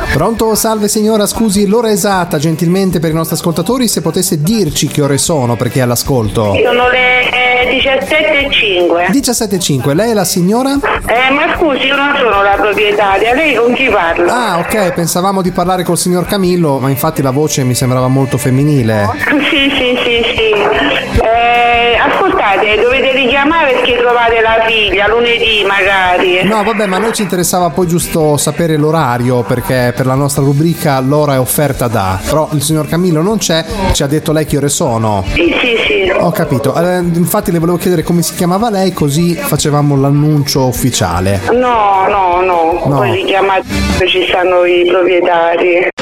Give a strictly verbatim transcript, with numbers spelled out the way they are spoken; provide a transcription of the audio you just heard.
Pronto? Salve signora, scusi, l'ora esatta gentilmente per i nostri ascoltatori, se potesse dirci che ore sono perché è all'ascolto. Sono le diciassette e cinque. diciassette e cinque, lei è la signora? Eh, ma scusi, io non sono la proprietaria, lei con chi parla? Ah, ok, pensavamo di parlare col signor Camillo, ma infatti la voce mi sembrava molto femminile. Sì, sì, sì, sì. Eh, ascoltate, dovete richiamare perché trovate la figlia, lunedì magari. No, vabbè, ma a noi ci interessava poi giusto sapere l'orario, perché per la nostra rubrica l'ora è offerta da. Però il signor Camillo non c'è, ci ha detto lei che ore sono. Sì, sì, sì. Ho capito, eh, infatti le volevo chiedere come si chiamava lei, così facevamo l'annuncio ufficiale. No, no, no, No. poi richiamate, ci stanno i proprietari.